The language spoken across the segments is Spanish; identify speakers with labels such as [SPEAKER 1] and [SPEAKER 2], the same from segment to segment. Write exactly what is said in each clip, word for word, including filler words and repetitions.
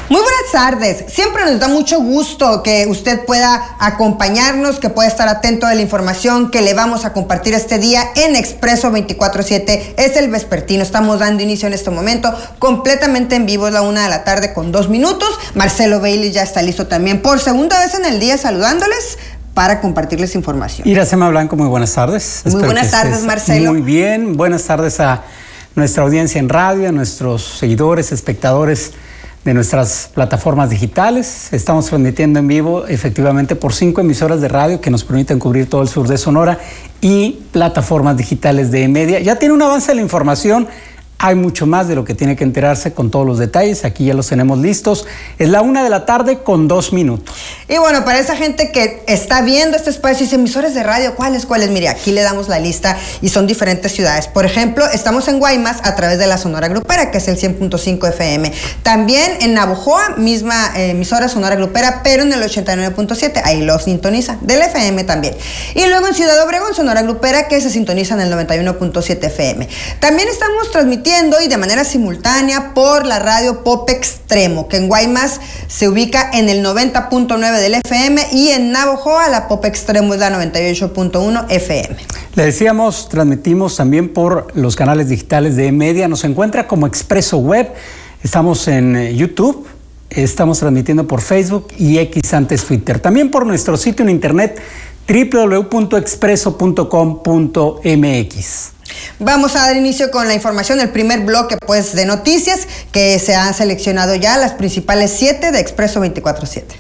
[SPEAKER 1] Muy buenas tardes. Siempre nos da mucho gusto que usted pueda acompañarnos, que pueda estar atento de la información que le vamos a compartir este día en Expreso veinticuatro siete. Es el vespertino. Estamos dando inicio en este momento completamente en vivo. Es la una de la tarde con dos minutos. Marcelo Bailey ya está listo también por segunda vez en el día saludándoles para compartirles información.
[SPEAKER 2] Iracema Blanco, muy buenas tardes.
[SPEAKER 1] Muy Espero buenas tardes, Marcelo.
[SPEAKER 2] Muy bien. Buenas tardes a nuestra audiencia en radio, a nuestros seguidores, espectadores de nuestras plataformas digitales. Estamos transmitiendo en vivo efectivamente por cinco emisoras de radio que nos permiten cubrir todo el sur de Sonora y plataformas digitales de E-Media. Ya tiene un avance de la información. Hay mucho más de lo que tiene que enterarse con todos los detalles. Aquí ya los tenemos listos. Es la una de la tarde con dos minutos.
[SPEAKER 1] Y bueno, para esa gente que está viendo este espacio y dice, emisores de radio, ¿cuáles, cuáles? Mire, aquí le damos la lista y son diferentes ciudades. Por ejemplo, estamos en Guaymas a través de la Sonora Grupera, que es el cien punto cinco F M. También en Navojoa, misma eh, emisora Sonora Grupera, pero en el ochenta y nueve punto siete. Ahí lo sintoniza, del F M también. Y luego en Ciudad Obregón, Sonora Grupera, que se sintoniza en el noventa y uno punto siete F M. También estamos transmitiendo y de manera simultánea por la radio Pop Extremo, que en Guaymas se ubica en el noventa punto nueve del F M y en Navojoa la Pop Extremo es la noventa y ocho punto uno F M.
[SPEAKER 2] Le decíamos, transmitimos también por los canales digitales de E-Media. Nos encuentra como Expreso Web. Estamos en YouTube, estamos transmitiendo por Facebook y X antes Twitter. También por nuestro sitio en internet doble u doble u doble u punto expreso punto com punto m x.
[SPEAKER 1] Vamos a dar inicio con la información, el primer bloque pues de noticias que se han seleccionado ya, las principales siete de Expreso veinticuatro siete.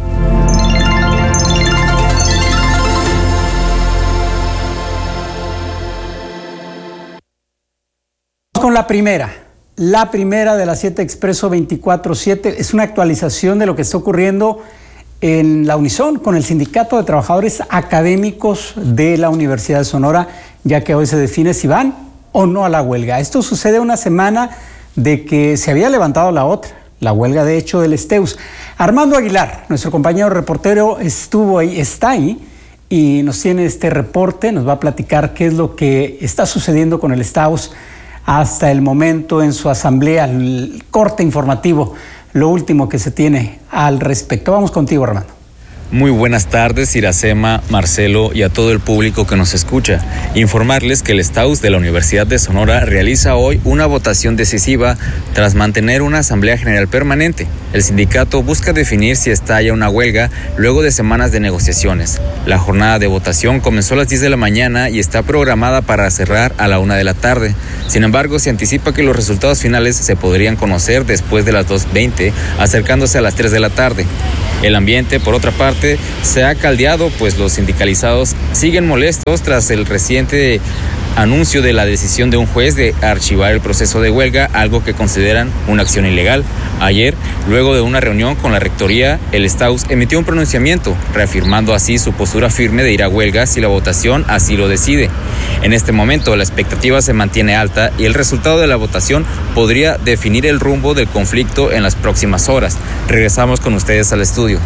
[SPEAKER 2] Con la primera, la primera de las siete Expreso veinticuatro siete es una actualización de lo que está ocurriendo en la Unison con el Sindicato de Trabajadores Académicos de la Universidad de Sonora, ya que hoy se define si van o no a la huelga. Esto sucede una semana de que se había levantado la otra, la huelga de hecho del STEUS. Armando Aguilar, nuestro compañero reportero, estuvo ahí, está ahí y nos tiene este reporte, nos va a platicar qué es lo que está sucediendo con el STEUS hasta el momento en su asamblea, el corte informativo, lo último que se tiene al respecto. Vamos contigo, Armando.
[SPEAKER 3] Muy buenas tardes, Iracema, Marcelo y a todo el público que nos escucha. Informarles que el STEUS de la Universidad de Sonora realiza hoy una votación decisiva tras mantener una asamblea general permanente. El sindicato busca definir si estalla una huelga luego de semanas de negociaciones. La jornada de votación comenzó a las diez de la mañana y está programada para cerrar a la una de la tarde. Sin embargo, se anticipa que los resultados finales se podrían conocer después de las dos veinte, acercándose a las tres de la tarde. El ambiente, por otra parte, se ha caldeado, pues los sindicalizados siguen molestos tras el reciente anuncio de la decisión de un juez de archivar el proceso de huelga, algo que consideran una acción ilegal. Ayer, luego de una reunión con la rectoría, el STEUS emitió un pronunciamiento, reafirmando así su postura firme de ir a huelga si la votación así lo decide. En este momento, la expectativa se mantiene alta y el resultado de la votación podría definir el rumbo del conflicto en las próximas horas. Regresamos con ustedes al estudio.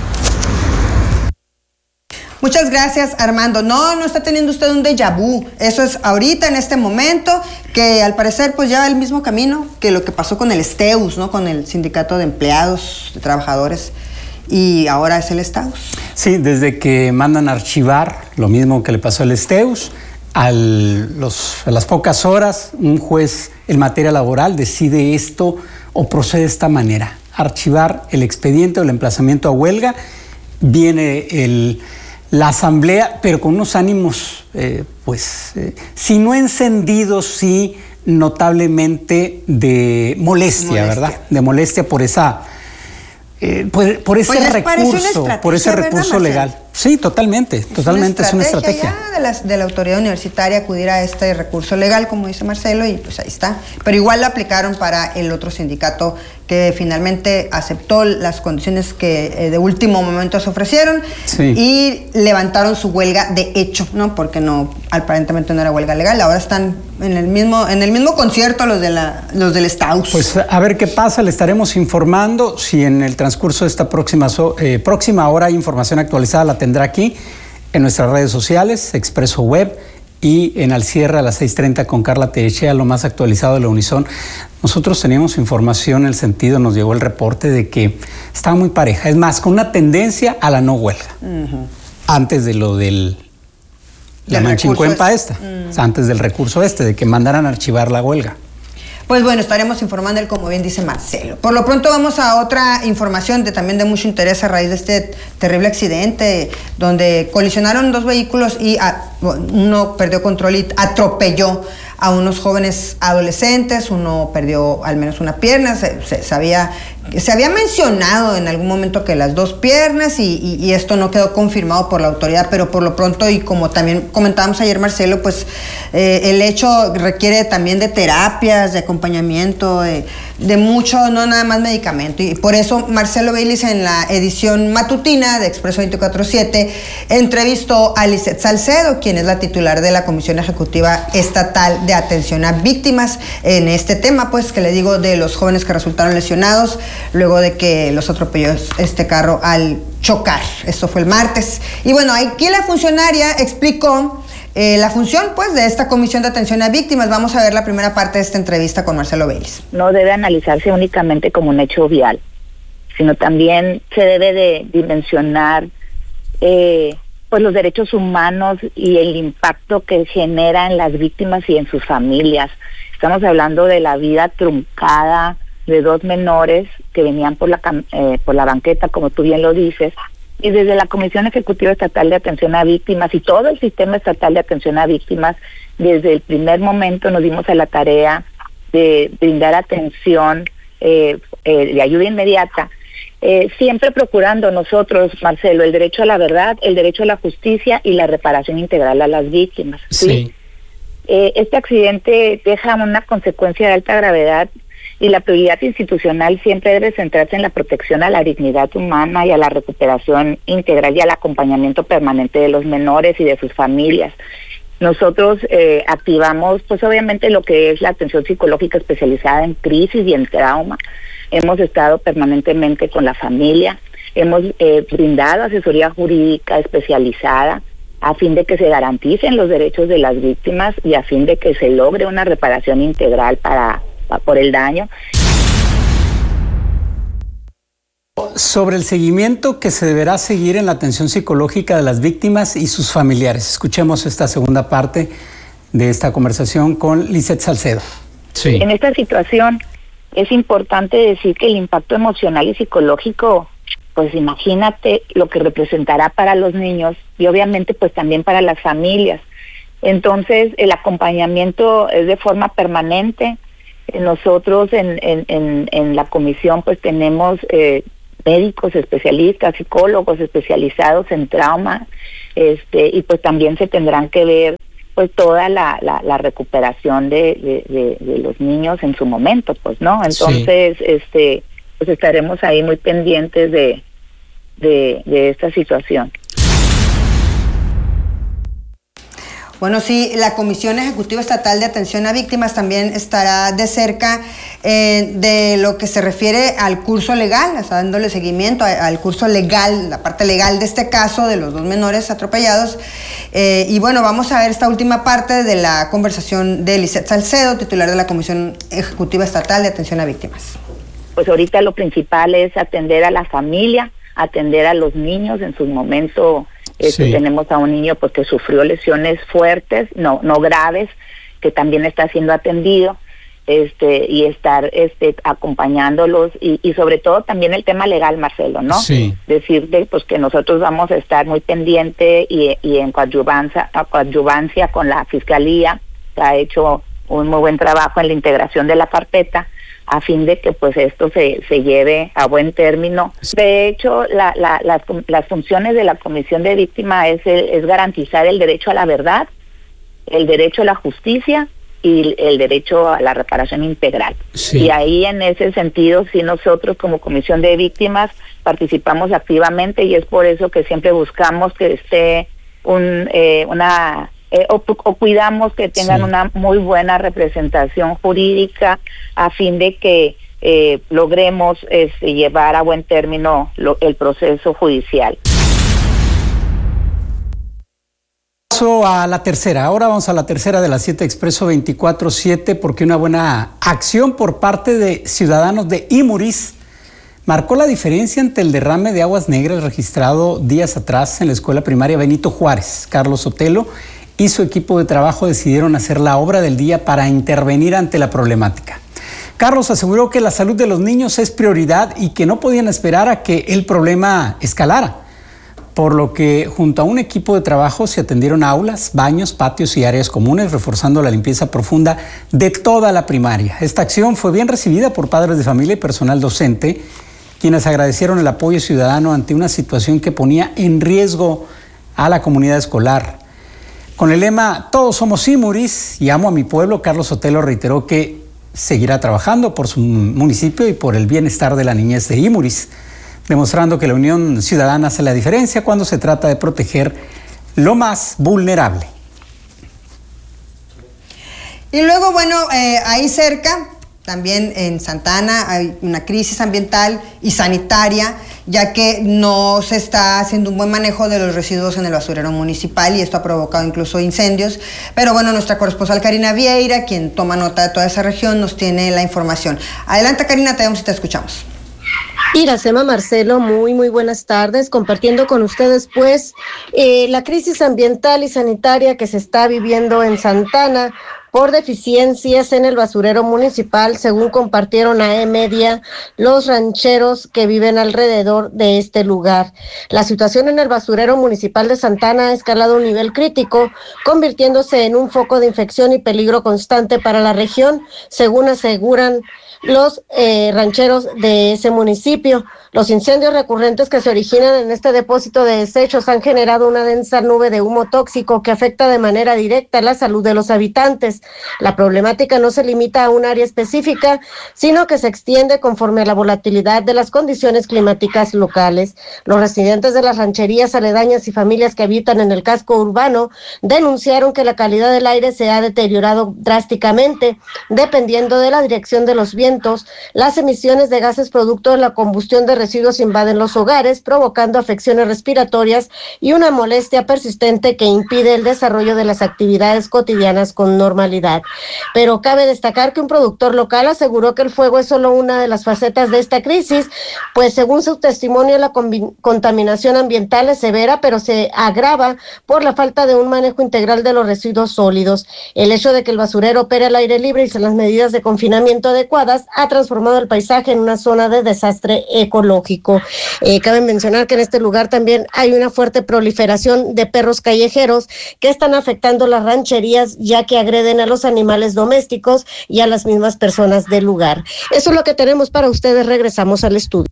[SPEAKER 1] Muchas gracias, Armando. No, no está teniendo usted un déjà vu. Eso es ahorita, en este momento, que al parecer pues lleva el mismo camino que lo que pasó con el STEUS, ¿no? Con el Sindicato de Empleados, de Trabajadores, y ahora es el STEUS.
[SPEAKER 2] Sí, desde que mandan a archivar, lo mismo que le pasó al STEUS, al, los, a las pocas horas, un juez en materia laboral decide esto o procede de esta manera, archivar el expediente o el emplazamiento a huelga. Viene el... la asamblea, pero con unos ánimos, eh, pues, eh, si no encendidos, sí notablemente de molestia, molestia. ¿verdad? De molestia por esa, eh, por, por ese pues recurso, por ese recurso legal. Sí, totalmente, es totalmente una es una estrategia.
[SPEAKER 1] Ya de, las, de la autoridad universitaria acudir a este recurso legal, como dice Marcelo, y pues ahí está. Pero igual lo aplicaron para el otro sindicato que finalmente aceptó las condiciones que eh, de último momento se ofrecieron, sí, y levantaron su huelga de hecho, ¿no? Porque no, aparentemente no era huelga legal. Ahora están en el mismo, en el mismo concierto los de la, los del STEUS.
[SPEAKER 2] Pues a ver qué pasa, le estaremos informando. Si en el transcurso de esta próxima, eh, próxima hora hay información actualizada, la tendrá aquí en nuestras redes sociales, Expreso Web y en Al cierre a las seis treinta con Carla Teixeira, lo más actualizado de la Unison. Nosotros teníamos información en el sentido, nos llegó el reporte de que estaba muy pareja, es más, con una tendencia a la no huelga, uh-huh. antes de lo del la manchincuempa esta, uh-huh. o sea, antes del recurso este, de que mandaran a archivar la huelga.
[SPEAKER 1] Pues bueno, estaremos informando él, como bien dice Marcelo. Por lo pronto vamos a otra información de también de mucho interés a raíz de este terrible accidente donde colisionaron dos vehículos y a, uno perdió control y atropelló a unos jóvenes adolescentes, uno perdió al menos una pierna, se, se, se, había, se había mencionado en algún momento que las dos piernas y, y, y esto no quedó confirmado por la autoridad, pero por lo pronto, y como también comentábamos ayer, Marcelo, pues eh, el hecho requiere también de terapias, de acompañamiento, de, de mucho, no nada más medicamento, y por eso Marcelo Baylis en la edición matutina de Expreso veinticuatro siete entrevistó a Lizeth Salcedo, quien es la titular de la Comisión Ejecutiva Estatal de Atención a Víctimas, en este tema, pues, que le digo, de los jóvenes que resultaron lesionados luego de que los atropelló este carro al chocar. Esto fue el martes. Y bueno, aquí la funcionaria explicó eh, la función, pues, de esta Comisión de Atención a Víctimas. Vamos a ver la primera parte de esta entrevista con Marcelo Baylis.
[SPEAKER 4] No debe analizarse únicamente como un hecho vial, sino también se debe de dimensionar eh, pues los derechos humanos y el impacto que genera en las víctimas y en sus familias. Estamos hablando de la vida truncada de dos menores que venían por la eh, por la banqueta, como tú bien lo dices, y desde la Comisión Ejecutiva Estatal de Atención a Víctimas y todo el sistema estatal de atención a víctimas, desde el primer momento nos dimos a la tarea de brindar atención eh, eh, de ayuda inmediata, Eh, siempre procurando nosotros, Marcelo, el derecho a la verdad, el derecho a la justicia y la reparación integral a las víctimas. ¿sí? Sí. Eh, este accidente deja una consecuencia de alta gravedad y la prioridad institucional siempre debe centrarse en la protección a la dignidad humana y a la recuperación integral y al acompañamiento permanente de los menores y de sus familias. Nosotros eh, activamos, pues obviamente, lo que es la atención psicológica especializada en crisis y en trauma. Hemos estado permanentemente con la familia, hemos eh, brindado asesoría jurídica especializada a fin de que se garanticen los derechos de las víctimas y a fin de que se logre una reparación integral para, para por el daño.
[SPEAKER 2] Sobre el seguimiento que se deberá seguir en la atención psicológica de las víctimas y sus familiares. Escuchemos esta segunda parte de esta conversación con Lizeth Salcedo.
[SPEAKER 4] Sí. En esta situación es importante decir que el impacto emocional y psicológico, pues imagínate lo que representará para los niños y obviamente pues también para las familias. Entonces el acompañamiento es de forma permanente. Nosotros en, en, en, en la comisión pues tenemos eh, médicos especialistas, psicólogos especializados en trauma, este y pues también se tendrán que ver pues toda la, la, la recuperación de, de, de, de los niños en su momento, pues, ¿no? Entonces, sí. este, pues estaremos ahí muy pendientes de, de, de esta situación.
[SPEAKER 1] Bueno, sí, la Comisión Ejecutiva Estatal de Atención a Víctimas también estará de cerca eh, de lo que se refiere al curso legal, está dándole seguimiento a, al curso legal, la parte legal de este caso de los dos menores atropellados. Eh, y bueno, vamos a ver esta última parte de la conversación de Lizeth Salcedo, titular de la Comisión Ejecutiva Estatal de Atención a Víctimas.
[SPEAKER 4] Pues ahorita lo principal es atender a la familia, atender a los niños en su momento. Este, sí. Tenemos a un niño pues que sufrió lesiones fuertes, no no graves, que también está siendo atendido, este y estar este acompañándolos y, y sobre todo también el tema legal, Marcelo, ¿no? Sí. Decirte pues que nosotros vamos a estar muy pendiente y, y en coadyuvancia, coadyuvancia con la Fiscalía, que ha hecho un muy buen trabajo en la integración de la carpeta, a fin de que pues esto se, se lleve a buen término. De hecho, la, la, las, las funciones de la Comisión de Víctimas es, el, es garantizar el derecho a la verdad, el derecho a la justicia y el derecho a la reparación integral. Sí. Y ahí en ese sentido, sí, nosotros como Comisión de Víctimas participamos activamente y es por eso que siempre buscamos que esté un, eh, una... Eh, o, o cuidamos que tengan sí. una muy buena representación jurídica a fin de que eh, logremos este, llevar a buen término lo, el proceso judicial.
[SPEAKER 2] Paso a la tercera. Ahora vamos a la tercera de las siete Expreso veinticuatro siete, porque una buena acción por parte de ciudadanos de Imuris marcó la diferencia ante el derrame de aguas negras registrado días atrás en la escuela primaria Benito Juárez. Carlos Sotelo y su equipo de trabajo decidieron hacer la obra del día para intervenir ante la problemática. Carlos aseguró que la salud de los niños es prioridad y que no podían esperar a que el problema escalara, por lo que junto a un equipo de trabajo se atendieron aulas, baños, patios y áreas comunes, reforzando la limpieza profunda de toda la primaria. Esta acción fue bien recibida por padres de familia y personal docente, quienes agradecieron el apoyo ciudadano ante una situación que ponía en riesgo a la comunidad escolar. Con el lema "Todos somos Imuris y amo a mi pueblo", Carlos Sotelo reiteró que seguirá trabajando por su municipio y por el bienestar de la niñez de Imuris, demostrando que la unión ciudadana hace la diferencia cuando se trata de proteger lo más vulnerable.
[SPEAKER 1] Y luego, bueno, eh, ahí cerca, también en Santa Ana, hay una crisis ambiental y sanitaria, ya que no se está haciendo un buen manejo de los residuos en el basurero municipal y esto ha provocado incluso incendios. Pero bueno, nuestra corresponsal Karina Vieira, quien toma nota de toda esa región, nos tiene la información. Adelante, Karina, te vemos y te escuchamos.
[SPEAKER 5] Iracema, Marcelo, muy muy buenas tardes, compartiendo con ustedes pues eh, la crisis ambiental y sanitaria que se está viviendo en Santa Ana por deficiencias en el basurero municipal, según compartieron a E-Media los rancheros que viven alrededor de este lugar. La situación en el basurero municipal de Santa Ana ha escalado a un nivel crítico, convirtiéndose en un foco de infección y peligro constante para la región, según aseguran los eh, rancheros de ese municipio. Los incendios recurrentes que se originan en este depósito de desechos han generado una densa nube de humo tóxico que afecta de manera directa la salud de los habitantes. La problemática no se limita a un área específica, sino que se extiende conforme a la volatilidad de las condiciones climáticas locales. Los residentes de las rancherías aledañas y familias que habitan en el casco urbano denunciaron que la calidad del aire se ha deteriorado drásticamente, dependiendo de la dirección de los vientos. Las emisiones de gases producto de la combustión de residuos invaden los hogares, provocando afecciones respiratorias y una molestia persistente que impide el desarrollo de las actividades cotidianas con normalidad. Pero cabe destacar que un productor local aseguró que el fuego es solo una de las facetas de esta crisis, pues según su testimonio la contaminación ambiental es severa, pero se agrava por la falta de un manejo integral de los residuos sólidos. El hecho de que el basurero opere al aire libre y sin las medidas de confinamiento adecuadas ha transformado el paisaje en una zona de desastre ecológico. Eh, cabe mencionar que en este lugar también hay una fuerte proliferación de perros callejeros que están afectando las rancherías, ya que agreden a los animales domésticos y a las mismas personas del lugar. Eso es lo que tenemos para ustedes. Regresamos al estudio.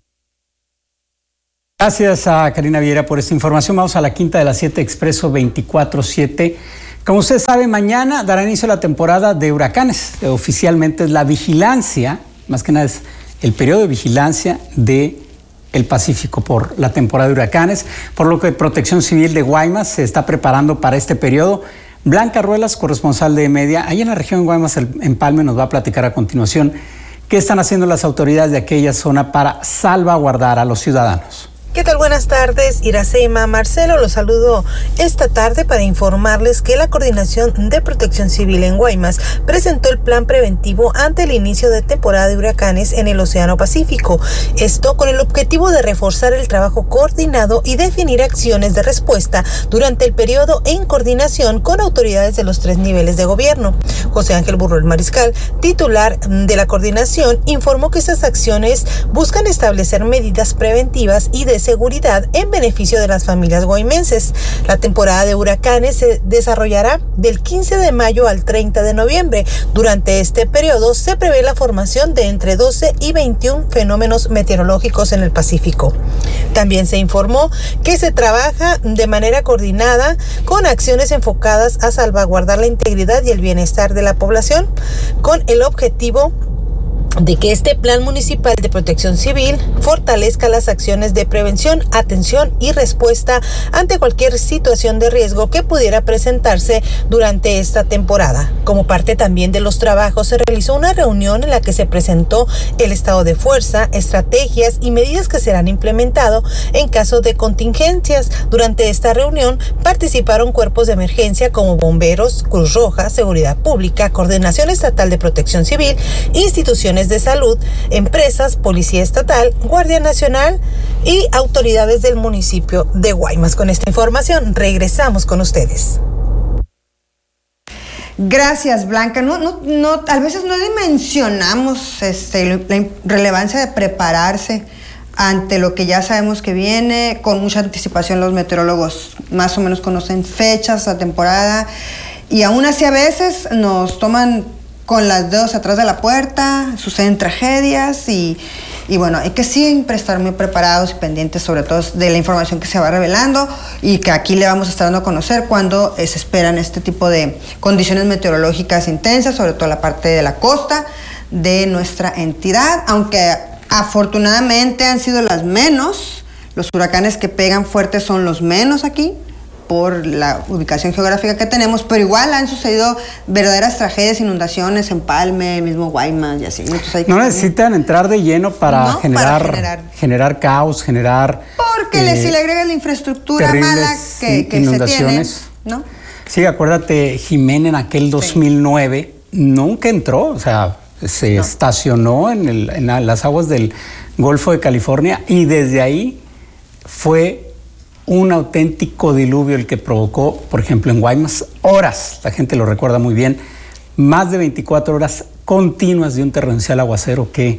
[SPEAKER 2] Gracias a Karina Vieira por esta información. Vamos a la quinta de las siete Expreso veinticuatro siete. Como usted sabe, mañana dará inicio la temporada de huracanes. Oficialmente es la vigilancia, más que nada es el periodo de vigilancia de el Pacífico por la temporada de huracanes, por lo que Protección Civil de Guaymas se está preparando para este periodo. Blanca Ruelas, corresponsal de E-Media, ahí en la región de Guaymas, el Empalme, nos va a platicar a continuación qué están haciendo las autoridades de aquella zona para salvaguardar a los ciudadanos.
[SPEAKER 6] ¿Qué tal? Buenas tardes, Iracema, Marcelo, los saludo esta tarde para informarles que la Coordinación de Protección Civil en Guaymas presentó el plan preventivo ante el inicio de temporada de huracanes en el Océano Pacífico. Esto con el objetivo de reforzar el trabajo coordinado y definir acciones de respuesta durante el periodo en coordinación con autoridades de los tres niveles de gobierno. José Ángel Burrol Mariscal, titular de la coordinación, informó que estas acciones buscan establecer medidas preventivas y de seguridad en beneficio de las familias guaymenses. La temporada de huracanes se desarrollará del quince de mayo al treinta de noviembre. Durante este periodo se prevé la formación de entre doce y veintiún fenómenos meteorológicos en el Pacífico. También se informó que se trabaja de manera coordinada con acciones enfocadas a salvaguardar la integridad y el bienestar de la población, con el objetivo de que este Plan Municipal de Protección Civil fortalezca las acciones de prevención, atención y respuesta ante cualquier situación de riesgo que pudiera presentarse durante esta temporada. Como parte también de los trabajos, se realizó una reunión en la que se presentó el estado de fuerza, estrategias y medidas que serán implementados en caso de contingencias. Durante esta reunión participaron cuerpos de emergencia como bomberos, Cruz Roja, Seguridad Pública, Coordinación Estatal de Protección Civil, instituciones de salud, empresas, Policía Estatal, Guardia Nacional y autoridades del municipio de Guaymas. Con esta información regresamos con ustedes.
[SPEAKER 1] Gracias, Blanca. No, no, no, a veces no dimensionamos este, la relevancia de prepararse ante lo que ya sabemos que viene. Con mucha anticipación los meteorólogos más o menos conocen fechas, la temporada, y aún así a veces nos toman con las dedos atrás de la puerta, suceden tragedias y, y bueno, hay que siempre estar muy preparados y pendientes sobre todo de la información que se va revelando y que aquí le vamos a estar dando a conocer cuando eh, se esperan este tipo de condiciones meteorológicas intensas, sobre todo la parte de la costa de nuestra entidad, aunque afortunadamente han sido las menos. Los huracanes que pegan fuerte son los menos aquí por la ubicación geográfica que tenemos, pero igual han sucedido verdaderas tragedias, inundaciones en Palme, mismo Guaymas y así. Entonces hay que
[SPEAKER 2] no necesitan entrar de lleno para,
[SPEAKER 1] no,
[SPEAKER 2] generar,
[SPEAKER 1] para generar
[SPEAKER 2] generar caos, generar
[SPEAKER 1] porque eh, le, si le agregas la infraestructura mala que, que se tiene, ¿no?
[SPEAKER 2] Sí, acuérdate, Jimena en aquel dos mil nueve sí. nunca entró, o sea, se no. estacionó en, el, en las aguas del Golfo de California y desde ahí fue un auténtico diluvio el que provocó, por ejemplo, en Guaymas, horas, la gente lo recuerda muy bien, más de veinticuatro horas continuas de un torrencial aguacero que,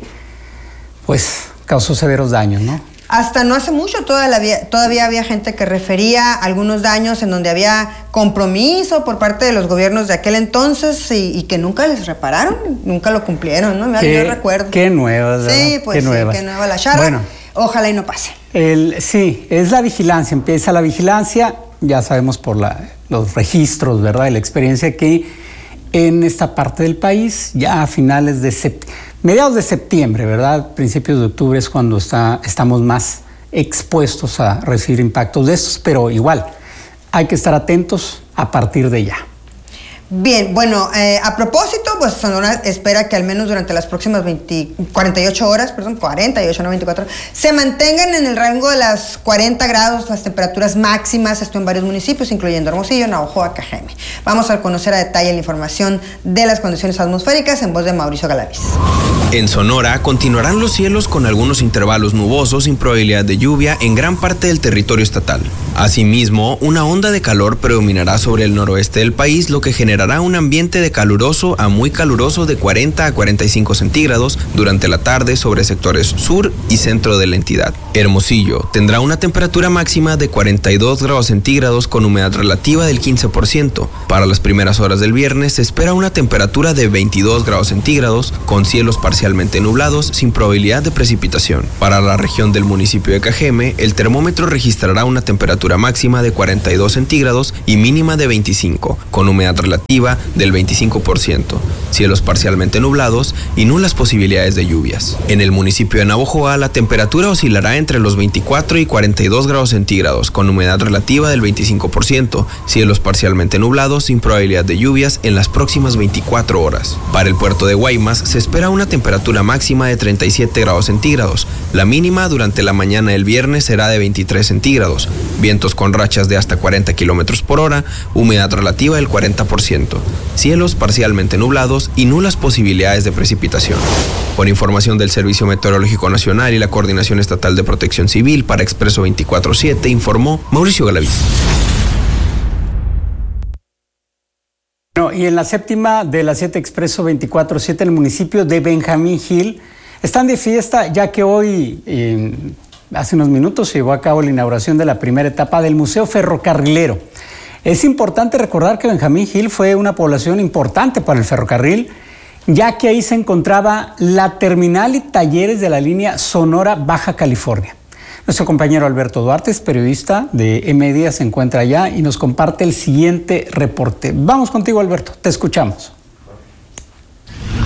[SPEAKER 2] pues, causó severos daños, ¿no?
[SPEAKER 1] Hasta no hace mucho todavía, todavía había gente que refería algunos daños en donde había compromiso por parte de los gobiernos de aquel entonces y, y que nunca les repararon, nunca lo cumplieron, ¿no?
[SPEAKER 2] Qué,
[SPEAKER 1] Yo recuerdo.
[SPEAKER 2] Qué nuevas, ¿verdad?
[SPEAKER 1] Sí, pues
[SPEAKER 2] qué
[SPEAKER 1] sí,
[SPEAKER 2] nuevas.
[SPEAKER 1] qué nueva la charra.
[SPEAKER 2] Bueno,
[SPEAKER 1] ojalá y no pase.
[SPEAKER 2] El, sí, es la vigilancia, empieza la vigilancia, ya sabemos por la, los registros, ¿verdad? Y la experiencia que en esta parte del país, ya a finales de septiembre, mediados de septiembre, ¿verdad? Principios de octubre es cuando está, estamos más expuestos a recibir impactos de estos, pero igual, hay que estar atentos a partir de ya.
[SPEAKER 1] Bien, bueno, eh, a propósito, pues Sonora espera que al menos durante las próximas veinte, cuarenta y ocho horas, perdón, cuarenta y ocho, no veinticuatro, se mantengan en el rango de las cuarenta grados las temperaturas máximas, esto en varios municipios, incluyendo Hermosillo, Navojoa, Cajeme. Vamos a conocer a detalle la información de las condiciones atmosféricas en voz de Mauricio Galaviz.
[SPEAKER 7] En Sonora continuarán los cielos con algunos intervalos nubosos sin probabilidad de lluvia en gran parte del territorio estatal. Asimismo, una onda de calor predominará sobre el noroeste del país, lo que generará un ambiente de caluroso a muy caluroso de cuarenta a cuarenta y cinco centígrados durante la tarde sobre sectores sur y centro de la entidad. Hermosillo tendrá una temperatura máxima de cuarenta y dos grados centígrados con humedad relativa del quince por ciento. Para las primeras horas del viernes se espera una temperatura de veintidós grados centígrados con cielos parcialmente nublados sin probabilidad de precipitación. Para la región del municipio de Cajeme, el termómetro registrará una temperatura máxima de cuarenta y dos centígrados y mínima de veinticinco, con humedad relativa del veinticinco por ciento, cielos parcialmente nublados y nulas posibilidades de lluvias. En el municipio de Navojoa, la temperatura oscilará entre los veinticuatro y cuarenta y dos grados centígrados, con humedad relativa del veinticinco por ciento, cielos parcialmente nublados sin probabilidad de lluvias en las próximas veinticuatro horas. Para el puerto de Guaymas se espera una temperatura máxima de treinta y siete grados centígrados, la mínima durante la mañana del viernes será de veintitrés centígrados, vientos con rachas de hasta cuarenta kilómetros por hora, humedad relativa del cuarenta por ciento. Cielos parcialmente nublados y nulas posibilidades de precipitación. Con información del Servicio Meteorológico Nacional y la Coordinación Estatal de Protección Civil para Expreso veinticuatro siete, informó Mauricio Galaviz.
[SPEAKER 2] No, y en la séptima de la siete Expreso veinticuatro siete en el municipio de Benjamín Gil están de fiesta ya que hoy, eh, hace unos minutos, se llevó a cabo la inauguración de la primera etapa del Museo Ferrocarrilero. Es importante recordar que Benjamín Gil fue una población importante para el ferrocarril, ya que ahí se encontraba la terminal y talleres de la línea Sonora-Baja California. Nuestro compañero Alberto Duarte, es periodista de E-Media, se encuentra allá y nos comparte el siguiente reporte. Vamos contigo, Alberto, te escuchamos.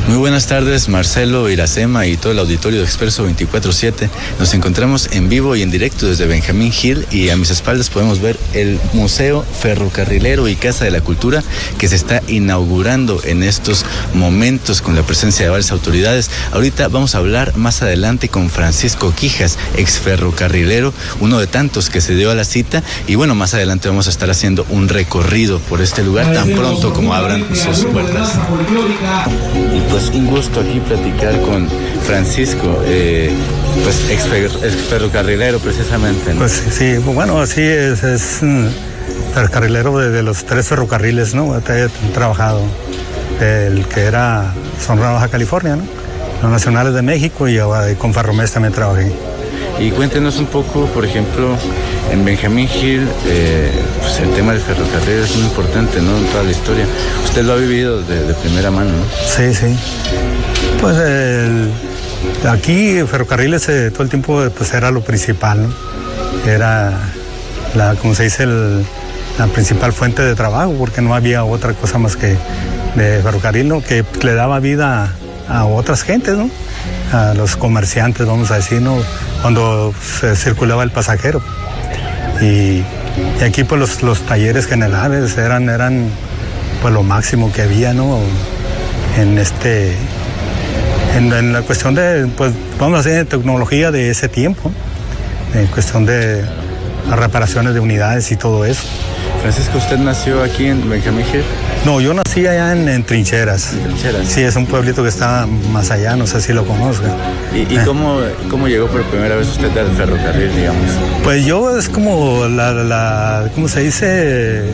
[SPEAKER 8] Muy buenas tardes, Marcelo, Iracema y todo el auditorio de Expreso veinticuatro siete. Nos encontramos en vivo y en directo desde Benjamín Hill y a mis espaldas podemos ver el Museo Ferrocarrilero y Casa de la Cultura que se está inaugurando en estos momentos con la presencia de varias autoridades. Ahorita vamos a hablar más adelante con Francisco Quijas, ex ferrocarrilero, uno de tantos que se dio a la cita, y bueno, más adelante vamos a estar haciendo un recorrido por este lugar tan pronto como abran sus puertas. Y pues un gusto aquí platicar con Francisco, eh, pues ex, ex ferrocarrilero precisamente, ¿no?
[SPEAKER 9] Pues sí, bueno, así es, es um, ferrocarrilero de, de los tres ferrocarriles, ¿no? He trabajado, el que era Sonora, Baja California, ¿no? Los nacionales de México, y ahora con Ferromex también trabajé.
[SPEAKER 8] Y cuéntenos un poco, por ejemplo, en Benjamín Hill, eh, pues el tema del ferrocarril es muy importante, ¿no? En toda la historia. Usted lo ha vivido de, de primera mano, ¿no?
[SPEAKER 9] Sí, sí. Pues el, aquí ferrocarriles eh, todo el tiempo pues era lo principal, ¿no? Era, la, como se dice, el, la principal fuente de trabajo, porque no había otra cosa más que de ferrocarril, ¿no? Que le daba vida a, a otras gentes, ¿no? A los comerciantes, vamos a decir, ¿no? Cuando se circulaba el pasajero. Y, y aquí pues los, los talleres generales eran, eran pues lo máximo que había, ¿no? En este, en, en la cuestión de, pues vamos a decir, de tecnología de ese tiempo, en cuestión de reparaciones de unidades y todo eso.
[SPEAKER 8] Francisco, ¿usted nació aquí en Benjamín Hill?
[SPEAKER 9] No, yo nací allá en, en Trincheras.
[SPEAKER 8] ¿En Trincheras?
[SPEAKER 9] Sí, es un pueblito que está más allá, no sé si lo conozca.
[SPEAKER 8] ¿Y, y eh. cómo, cómo llegó por primera vez usted al ferrocarril, digamos?
[SPEAKER 9] Pues yo es como la, la ¿cómo se dice?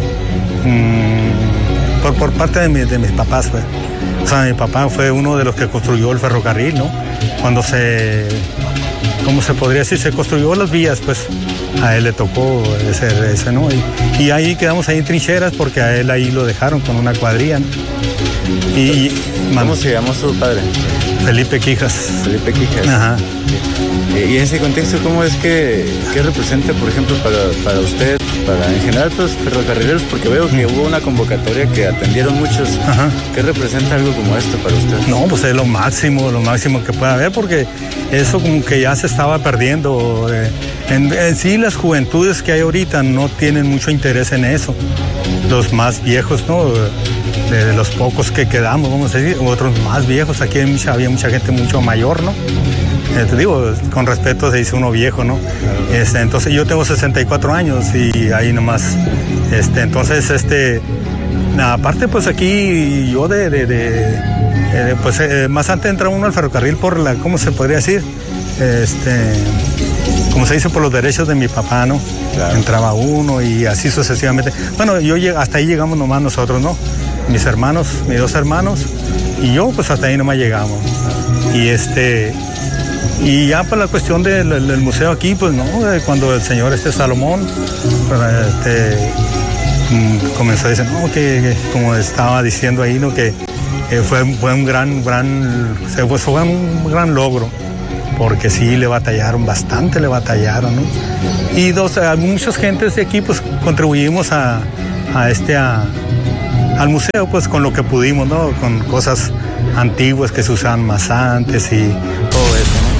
[SPEAKER 9] Mm, por, por parte de, mi, de mis papás, pues. O sea, mi papá fue uno de los que construyó el ferrocarril, ¿no? Cuando se, ¿cómo se podría decir? Se construyó las vías, pues. A él le tocó ese, ese ¿no? Y, y ahí quedamos ahí en Trincheras porque a él ahí lo dejaron con una cuadrilla, ¿no? Y,
[SPEAKER 8] ¿Cómo man, se llamó su padre?
[SPEAKER 9] Felipe Quijas.
[SPEAKER 8] Felipe Quijas.
[SPEAKER 9] Ajá.
[SPEAKER 8] Y en ese contexto, ¿cómo es que, qué representa, por ejemplo, para, para usted, para en general los ferrocarrileros? Porque veo que hubo una convocatoria que atendieron muchos. Ajá. ¿Qué representa algo como esto para usted?
[SPEAKER 9] No, pues es lo máximo, lo máximo que puede haber, porque eso como que ya se estaba perdiendo. Eh, en, en sí, las juventudes que hay ahorita no tienen mucho interés en eso. Los más viejos, ¿no? De, de los pocos que quedamos, vamos a decir, otros más viejos. Aquí hay mucha, había mucha gente mucho mayor, ¿no? Eh, te digo, con respeto se dice uno viejo, ¿no? Claro. Este, entonces yo tengo sesenta y cuatro años y ahí nomás, este, entonces, este, aparte pues aquí yo de, de, de eh, pues eh, más antes entra uno al ferrocarril por la, ¿cómo se podría decir? Este, como se dice, por los derechos de mi papá, ¿no? Claro. Entraba uno y así sucesivamente. Bueno, yo hasta ahí llegamos nomás nosotros, ¿no? Mis hermanos, mis dos hermanos y yo, pues hasta ahí nomás llegamos. Y este... Y ya para la cuestión del, del museo aquí, pues no, cuando el señor este Salomón este, comenzó a decir, no, que, que como estaba diciendo ahí, ¿no? Que eh, fue, fue un gran, gran, fue, fue un gran logro, porque sí le batallaron bastante, le batallaron, ¿no? Y dos, muchas gentes de aquí, pues contribuimos a, a este, a, al museo, pues con lo que pudimos, ¿no? Con cosas antiguas que se usaban más antes y todo eso, ¿no?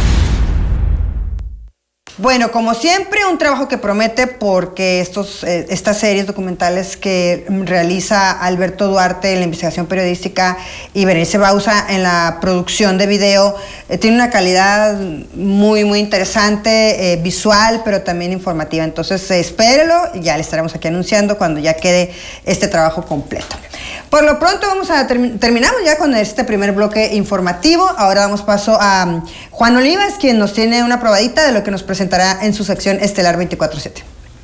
[SPEAKER 1] Bueno, como siempre, un trabajo que promete porque estos, eh, estas series documentales que realiza Alberto Duarte en la investigación periodística y Berenice Bauza en la producción de video, eh, tiene una calidad muy, muy interesante, eh, visual, pero también informativa. Entonces, eh, espérelo y ya le estaremos aquí anunciando cuando ya quede este trabajo completo. Por lo pronto vamos a term- terminamos ya con este primer bloque informativo. Ahora damos paso a um, Juan Olivas, quien nos tiene una probadita de lo que nos presentará en su sección Estelar veinticuatro siete.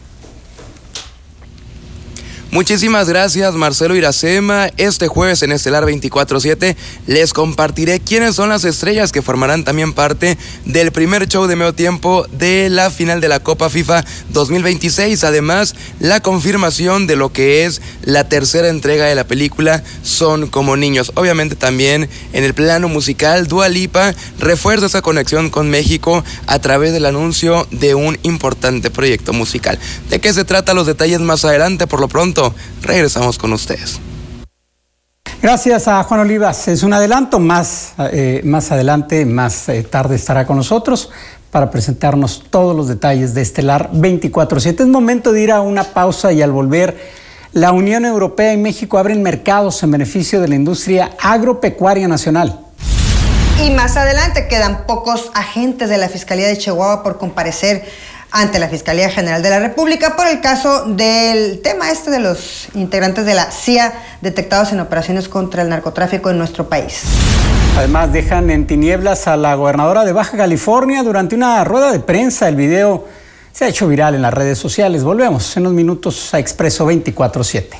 [SPEAKER 10] Muchísimas gracias, Marcelo Iracema. Este jueves en Estelar veinticuatro siete les compartiré quiénes son las estrellas que formarán también parte del primer show de medio tiempo de la final de la Copa FIFA dos mil veintiséis. Además, la confirmación de lo que es la tercera entrega de la película Son como niños. Obviamente también en el plano musical, Dua Lipa refuerza esa conexión con México a través del anuncio de un importante proyecto musical. ¿De qué se trata? Los detalles más adelante. Por lo pronto, regresamos con ustedes.
[SPEAKER 2] Gracias a Juan Olivas. Es un adelanto, más, eh, más adelante, más eh, tarde estará con nosotros para presentarnos todos los detalles de Estelar veinticuatro siete. Es momento de ir a una pausa y al volver, la Unión Europea y México abren mercados en beneficio de la industria agropecuaria nacional.
[SPEAKER 1] Y más adelante quedan pocos agentes de la Fiscalía de Chihuahua por comparecer ante la Fiscalía General de la República por el caso del tema este de los integrantes de la C I A detectados en operaciones contra el narcotráfico en nuestro país.
[SPEAKER 2] Además, dejan en tinieblas a la gobernadora de Baja California durante una rueda de prensa. El video se ha hecho viral en las redes sociales. Volvemos en unos minutos a Expreso veinticuatro siete.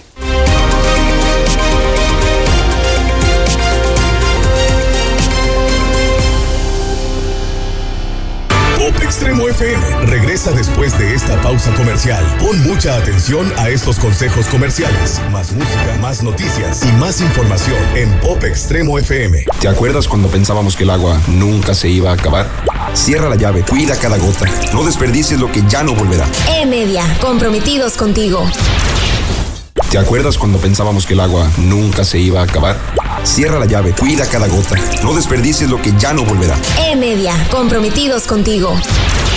[SPEAKER 11] Extremo F M regresa después de esta pausa comercial. Pon mucha atención a estos consejos comerciales. Más música, más noticias y más información en Pop Extremo F M.
[SPEAKER 12] ¿Te acuerdas cuando pensábamos que el agua nunca se iba a acabar? Cierra la llave, cuida cada gota. No desperdicies lo que ya no volverá.
[SPEAKER 13] E-Media, comprometidos contigo.
[SPEAKER 12] ¿Te acuerdas cuando pensábamos que el agua nunca se iba a acabar? Cierra la llave, cuida cada gota. No desperdicies lo que ya no volverá.
[SPEAKER 13] E-Media, comprometidos contigo.